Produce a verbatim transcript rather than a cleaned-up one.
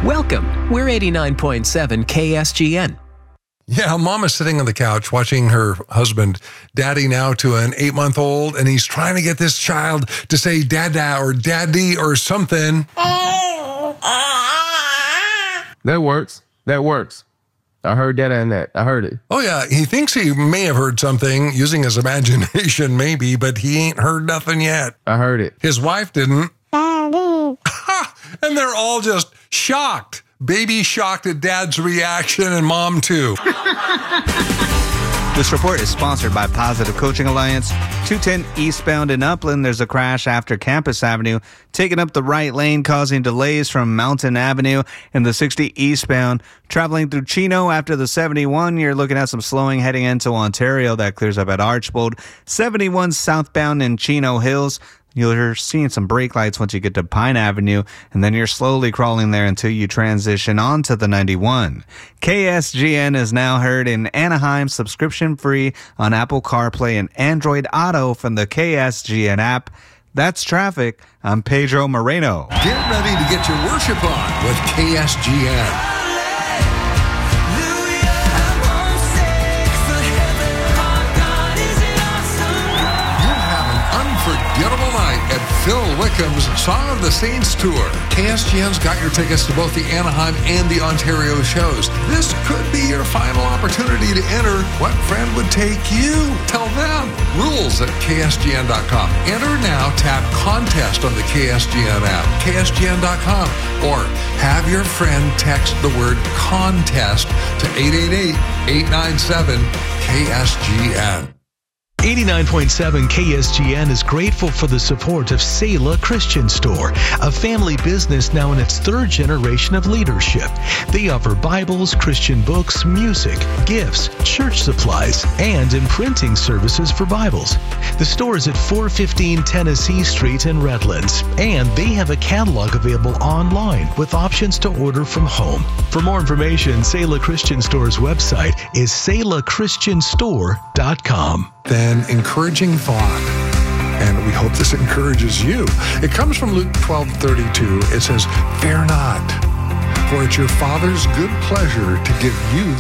Welcome. We're eighty-nine point seven K S G N. Yeah, mom is sitting on the couch watching her husband, daddy now to an eight-month-old, and he's trying to get this child to say dada or daddy or something. That works. That works. I heard that and that. I heard it. Oh, yeah. He thinks he may have heard something using his imagination, maybe, but he ain't heard nothing yet. I heard it. His wife didn't. And they're all just shocked. Baby shocked at dad's reaction and mom too. This report is sponsored by Positive Coaching Alliance. two ten eastbound in Upland, there's a crash after Campus Avenue, taking up the right lane, causing delays from Mountain Avenue and the sixty eastbound. Traveling through Chino after the seventy-one, you're looking at some slowing heading into Ontario. That clears up at Archbold. seventy-one southbound in Chino Hills. You're seeing some brake lights once you get to Pine Avenue, and then you're slowly crawling there until you transition onto the ninety-one. K S G N is now heard in Anaheim, subscription-free on Apple CarPlay and Android Auto from the K S G N app. That's traffic. I'm Pedro Moreno. Get ready to get your worship on with K S G N. Unforgettable night at Phil Wickham's Song of the Saints Tour. K S G N's got your tickets to both the Anaheim and the Ontario shows. This could be your final opportunity to enter. What friend would take you? Tell them. Rules at K S G N dot com. Enter now. Tap contest on the K S G N app, K S G N dot com, or have your friend text the word contest to eight eight eight, eight nine seven, K S G N. eighty-nine point seven K S G N is grateful for the support of Selah Christian Store, a family business now in its third generation of leadership. They offer Bibles, Christian books, music, gifts, church supplies, and imprinting services for Bibles. The store is at four fifteen Tennessee Street in Redlands, and they have a catalog available online with options to order from home. For more information, Selah Christian Store's website is selah christian store dot com. Then encouraging thought, and we hope this encourages you. It comes from Luke twelve thirty-two. It says, "Fear not, for it's your Father's good pleasure to give you